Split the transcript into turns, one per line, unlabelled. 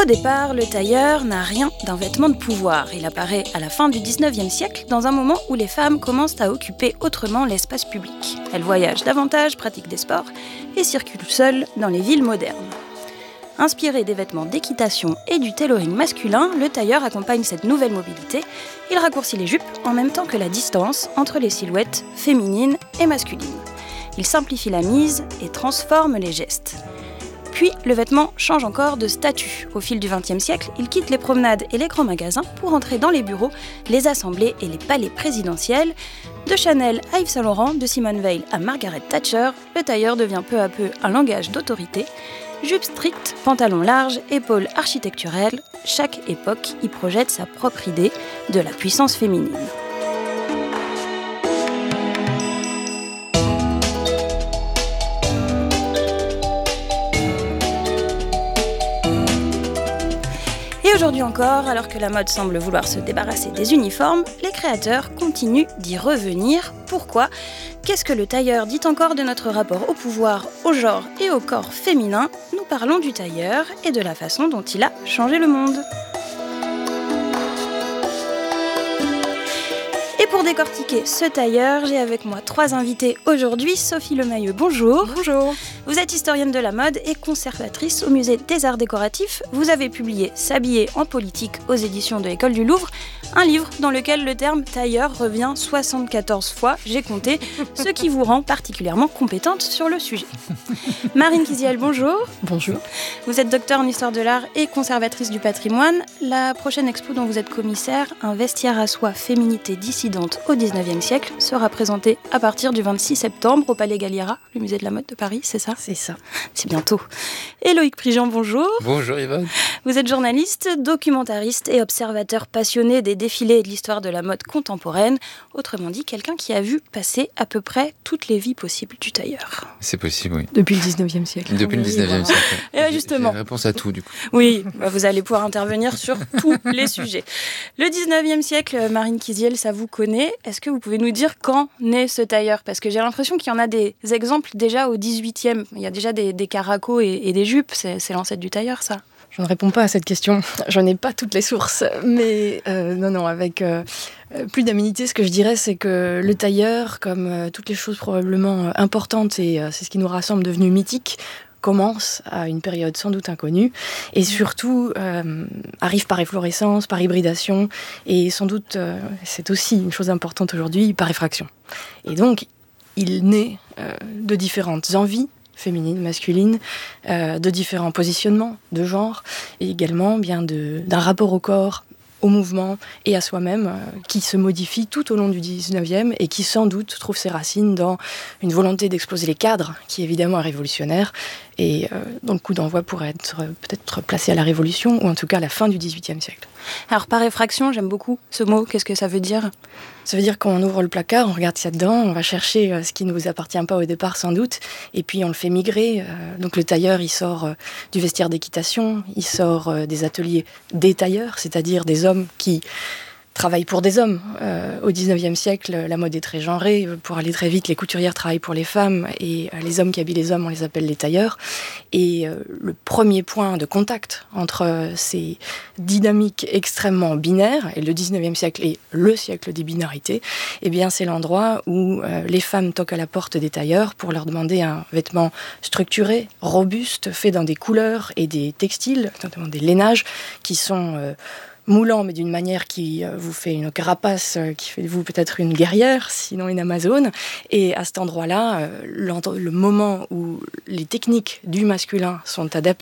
Au départ, le tailleur n'a rien d'un vêtement de pouvoir. Il apparaît à la fin du 19e siècle, dans un moment où les femmes commencent à occuper autrement l'espace public. Elles voyagent davantage, pratiquent des sports et circulent seules dans les villes modernes. Inspiré des vêtements d'équitation et du tailoring masculin, le tailleur accompagne cette nouvelle mobilité. Il raccourcit les jupes en même temps que la distance entre les silhouettes féminines et masculines. Il simplifie la mise et transforme les gestes. Puis, le vêtement change encore de statut. Au fil du XXe siècle, il quitte les promenades et les grands magasins pour entrer dans les bureaux, les assemblées et les palais présidentiels. De Chanel à Yves Saint Laurent, de Simone Veil à Margaret Thatcher, le tailleur devient peu à peu un langage d'autorité. Jupe stricte, pantalon large, épaules architecturelles, chaque époque y projette sa propre idée de la puissance féminine. Et aujourd'hui encore, alors que la mode semble vouloir se débarrasser des uniformes, les créateurs continuent d'y revenir. Pourquoi ? Qu'est-ce que le tailleur dit encore de notre rapport au pouvoir, au genre et au corps féminin ? Nous parlons du tailleur et de la façon dont il a changé le monde. Et pour décortiquer ce tailleur, j'ai avec moi 3 invités aujourd'hui. Sophie Lemayeux, bonjour.
Bonjour.
Vous êtes historienne de la mode et conservatrice au musée des Arts Décoratifs. Vous avez publié S'habiller en politique aux éditions de l'École du Louvre, un livre dans lequel le terme tailleur revient 74 fois, j'ai compté, ce qui vous rend particulièrement compétente sur le sujet. Marine Kiziel, bonjour.
Bonjour.
Vous êtes docteur en histoire de l'art et conservatrice du patrimoine. La prochaine expo dont vous êtes commissaire, Un vestiaire à soie féminité dissidente au XIXe siècle, sera présentée à partir du 26 septembre au Palais Galliera, le musée de la mode de Paris, c'est ça ?
C'est ça.
C'est bientôt. Et Loïc Prigent, bonjour.
Bonjour Yvonne.
Vous êtes journaliste, documentariste et observateur passionné des défilés et de l'histoire de la mode contemporaine. Autrement dit, quelqu'un qui a vu passer à peu près toutes les vies possibles du tailleur.
C'est possible, oui.
Depuis le 19e siècle.
Depuis le 19e siècle.
Et justement.
J'ai réponse à tout, du coup.
Oui, vous allez pouvoir intervenir sur tous les sujets. Le 19e siècle, Marine Kiziel, ça vous connaît. Est-ce que vous pouvez nous dire quand naît ce tailleur ? Parce que j'ai l'impression qu'il y en a des exemples déjà au 18e. Il y a déjà des caracos et des jupes. C'est l'ancêtre du tailleur, ça ?
Je ne réponds pas à cette question. Je n'ai pas toutes les sources. Mais non, avec plus d'aménité, ce que je dirais, c'est que le tailleur, comme toutes les choses probablement importantes, et c'est ce qui nous rassemble, devenu mythique, commence à une période sans doute inconnue et surtout arrive par efflorescence, par hybridation et sans doute, c'est aussi une chose importante aujourd'hui, par effraction. Et donc, il naît de différentes envies féminines, masculines, de différents positionnements de genre et également bien d'un rapport au corps, au mouvement et à soi-même qui se modifie tout au long du 19e et qui sans doute trouve ses racines dans une volonté d'exploser les cadres qui évidemment est révolutionnaire et dont le coup d'envoi pourrait être peut-être placé à la Révolution ou en tout cas à la fin du XVIIIe siècle.
Alors par effraction, j'aime beaucoup ce mot, qu'est-ce que ça veut dire ?
Ça veut dire qu'on ouvre le placard, on regarde ce qu'il y a dedans, on va chercher ce qui ne nous appartient pas au départ sans doute, et puis on le fait migrer. Donc le tailleur, il sort du vestiaire d'équitation, il sort des ateliers des tailleurs, c'est-à-dire des hommes qui travaillent pour des hommes. Au XIXe siècle, la mode est très genrée. Pour aller très vite, les couturières travaillent pour les femmes et les hommes qui habillent les hommes, on les appelle les tailleurs. Et le premier point de contact entre ces dynamiques extrêmement binaires, et le XIXe siècle est le siècle des binarités, eh bien c'est l'endroit où les femmes toquent à la porte des tailleurs pour leur demander un vêtement structuré, robuste, fait dans des couleurs et des textiles, notamment des lainages, qui sont moulant, mais d'une manière qui vous fait une carapace, qui fait de vous peut-être une guerrière, sinon une amazone. Et à cet endroit-là, le moment où les techniques du masculin sont adaptées